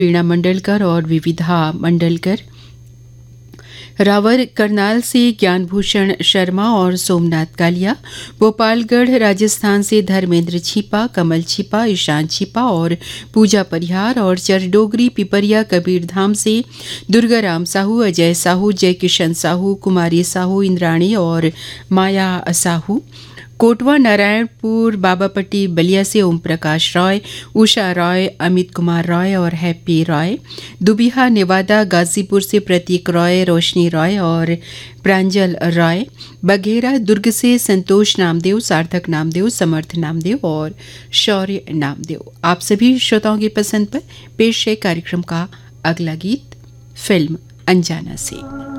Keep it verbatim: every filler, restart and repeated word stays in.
वीणा मंडलकर और विविधा मंडलकर। रावर करनाल से ज्ञानभूषण शर्मा और सोमनाथ कालिया। भोपालगढ़ राजस्थान से धर्मेंद्र छिपा, कमल छिपा, ईशान छिपा और पूजा परिहार। और चरडोगरी पिपरिया कबीरधाम से दुर्गाराम साहू, अजय साहू, जय किशन साहू, कुमारी साहू, इंद्राणी और माया साहू। कोटवा नारायणपुर बाबापट्टी बलिया से ओम प्रकाश रॉय, उषा रॉय, अमित कुमार रॉय और हैप्पी रॉय। दुबिहा नेवादा गाजीपुर से प्रतीक रॉय, रोशनी रॉय और प्रांजल रॉय। बघेरा दुर्ग से संतोष नामदेव, सार्थक नामदेव, समर्थ नामदेव और शौर्य नामदेव। आप सभी श्रोताओं की पसंद पर पेश है कार्यक्रम का अगला गीत फिल्म अनजाना से।